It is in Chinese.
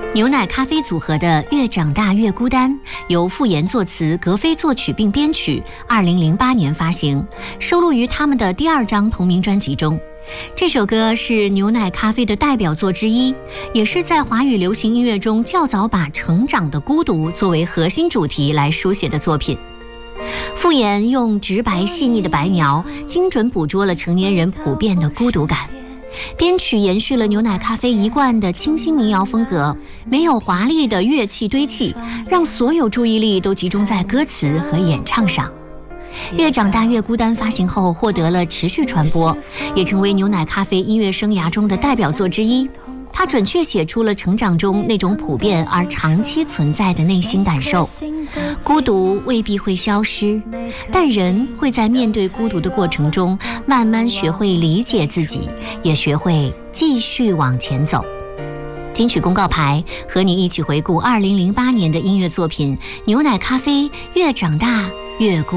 牛奶咖啡组合的《越长大越孤单》由傅岩作词，格飞作曲并编曲，2008年发行，收录于他们的第2张同名专辑中。这首歌是牛奶咖啡的代表作之一，也是在华语流行音乐中较早把成长的孤独作为核心主题来书写的作品。傅岩用直白细腻的白描，精准捕捉了成年人普遍的孤独感。编曲延续了牛奶咖啡一贯的清新民谣风格，没有华丽的乐器堆砌，让所有注意力都集中在歌词和演唱上。越长大越孤单发行后获得了持续传播，也成为牛奶咖啡音乐生涯中的代表作之一。它准确写出了成长中那种普遍而长期存在的内心感受。孤独未必会消失，但人会在面对孤独的过程中慢慢学会理解自己，也学会继续往前走。金曲公告牌和你一起回顾2008年的音乐作品《牛奶咖啡越长大越孤单》。